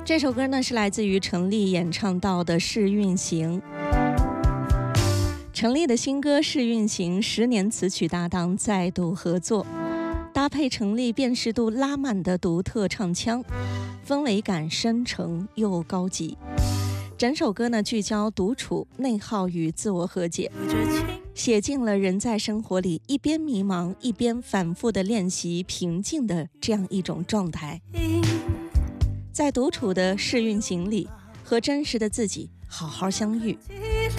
这首歌呢是来自于陈粒演唱到的《试运行》。陈粒的新歌《试运行》，10年词曲搭档再度合作，搭配陈粒辨识度拉满的独特唱腔，氛围感深沉又高级。整首歌呢聚焦独处、内耗与自我和解，写尽了人在生活里一边迷茫一边反复的练习平静的这样一种状态。在独处的试运行里，和真实的自己好好相遇，